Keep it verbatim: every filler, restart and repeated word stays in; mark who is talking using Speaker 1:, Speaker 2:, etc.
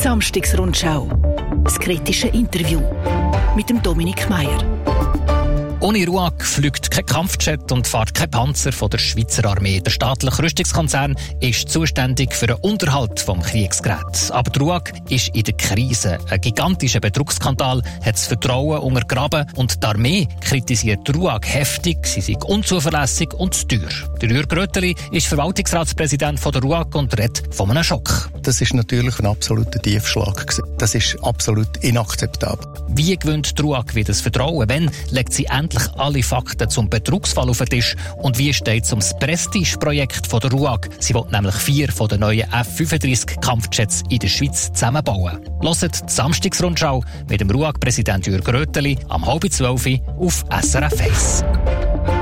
Speaker 1: Samstagsrundschau. Das kritische Interview mit dem Dominik Meier.
Speaker 2: Ohne RUAG fliegt kein Kampfjet und fährt kein Panzer von der Schweizer Armee. Der staatliche Rüstungskonzern ist zuständig für den Unterhalt des Kriegsgeräts. Aber die RUAG ist in der Krise. Ein gigantischer Betrugsskandal hat das Vertrauen untergraben und die Armee kritisiert die RUAG heftig. Sie sei unzuverlässig und zu teuer. Der Jürg Rötteli ist Verwaltungsratspräsident von der RUAG und redet von einem Schock.
Speaker 3: Das ist natürlich ein absoluter Tiefschlag. Das ist absolut inakzeptabel.
Speaker 2: Wie gewinnt die RUAG wieder das Vertrauen? Wann legt sie endlich alle Fakten zum Betrugsfall auf den Tisch? Und wie steht es um das Prestige-Projekt der RUAG? Sie will nämlich vier von den neuen F fünfunddreißig Kampfjets in der Schweiz zusammenbauen. Hört die Samstagsrundschau mit dem RUAG-Präsident Jürg Rötteli am halb zwölf auf S R F eins.